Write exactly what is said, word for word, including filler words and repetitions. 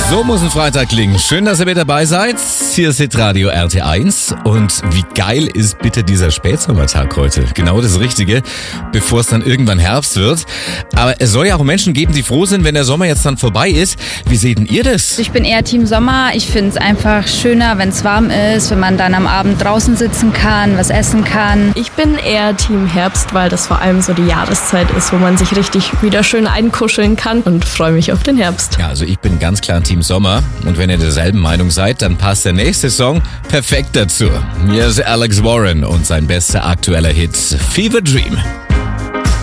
So muss ein Freitag klingen. Schön, dass ihr mit dabei seid. Hier ist Hitradio R T eins. Und wie geil ist bitte dieser Spätsommertag heute? Genau das Richtige, bevor es dann irgendwann Herbst wird. Aber es soll ja auch Menschen geben, die froh sind, wenn der Sommer jetzt dann vorbei ist. Wie seht denn ihr das? Ich bin eher Team Sommer. Ich finde es einfach schöner, wenn es warm ist, wenn man dann am Abend draußen sitzen kann, was essen kann. Ich bin eher Team Herbst, weil das vor allem so die Jahreszeit ist, wo man sich richtig wieder schön einkuscheln kann, und freue mich auf den Herbst. Ja, also ich bin ganz klar Team Sommer. Und wenn ihr derselben Meinung seid, dann passt der nächste Song perfekt dazu. Hier ist Alex Warren und sein bester aktueller Hit Fever Dream.